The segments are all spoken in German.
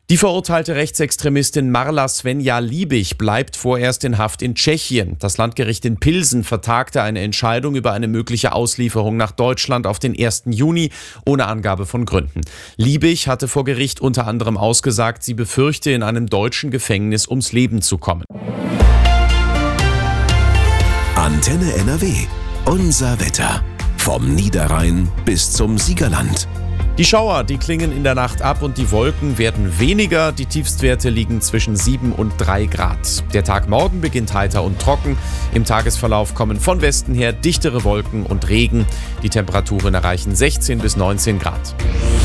Die verurteilte Rechtsextremistin Marla Svenja Liebig bleibt vorerst in Haft in Tschechien. Das Landgericht in Pilsen vertagte eine Entscheidung über eine mögliche Auslieferung nach Deutschland auf den 1. Juni ohne Angabe von Gründen. Liebig hatte vor Gericht unter anderem ausgesagt, sie befürchte, in einem deutschen Gefängnis ums Leben zu kommen. Antenne NRW. Unser Wetter. Vom Niederrhein bis zum Siegerland. Die Schauer, die klingen in der Nacht ab und die Wolken werden weniger. Die Tiefstwerte liegen zwischen 7 und 3 Grad. Der Tag morgen beginnt heiter und trocken. Im Tagesverlauf kommen von Westen her dichtere Wolken und Regen. Die Temperaturen erreichen 16 bis 19 Grad.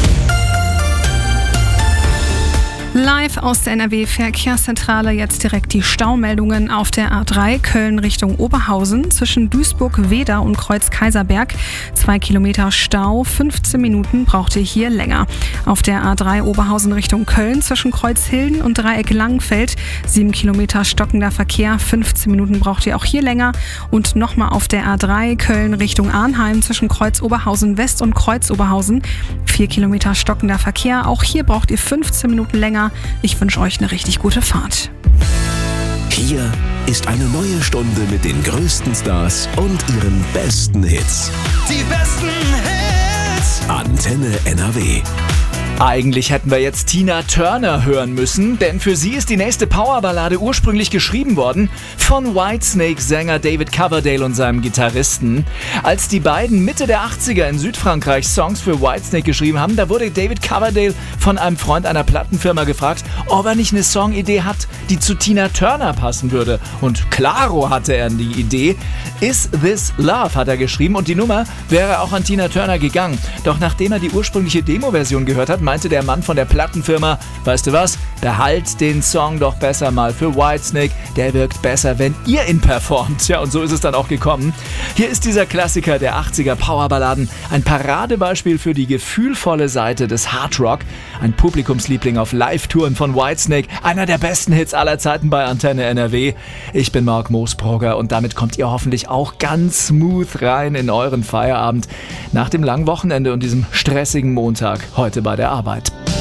Live aus der NRW-Verkehrszentrale jetzt direkt die Staumeldungen auf der A3 Köln Richtung Oberhausen zwischen Duisburg-Weeder und Kreuz-Kaiserberg. 2 Kilometer Stau, 15 Minuten braucht ihr hier länger. Auf der A3 Oberhausen Richtung Köln zwischen Kreuzhilden und Dreieck Langenfeld. 7 Kilometer stockender Verkehr, 15 Minuten braucht ihr auch hier länger. Und nochmal auf der A3 Köln Richtung Arnheim zwischen Kreuz Oberhausen West und Kreuz Oberhausen. 4 Kilometer stockender Verkehr, auch hier braucht ihr 15 Minuten länger. Ich wünsche euch eine richtig gute Fahrt. Hier ist eine neue Stunde mit den größten Stars und ihren besten Hits. Die besten Hits. Antenne NRW. Eigentlich hätten wir jetzt Tina Turner hören müssen, denn für sie ist die nächste Powerballade ursprünglich geschrieben worden von Whitesnake-Sänger David Coverdale und seinem Gitarristen. Als die beiden Mitte der 80er in Südfrankreich Songs für Whitesnake geschrieben haben, da wurde David Coverdale von einem Freund einer Plattenfirma gefragt, ob er nicht eine Songidee hat, die zu Tina Turner passen würde. Und klaro hatte er die Idee. Is This Love hat er geschrieben und die Nummer wäre auch an Tina Turner gegangen. Doch nachdem er die ursprüngliche Demo-Version gehört hat, meinte der Mann von der Plattenfirma, weißt du was, behalt den Song doch besser mal für Whitesnake, der wirkt besser, wenn ihr ihn performt. Ja, und so ist es dann auch gekommen. Hier ist dieser Klassiker der 80er Powerballaden, ein Paradebeispiel für die gefühlvolle Seite des Hardrock, ein Publikumsliebling auf Live-Touren von Whitesnake, einer der besten Hits aller Zeiten bei Antenne NRW. Ich bin Marc Moosbrugger und damit kommt ihr hoffentlich auch ganz smooth rein in euren Feierabend nach dem langen Wochenende und diesem stressigen Montag heute bei der Arbeit.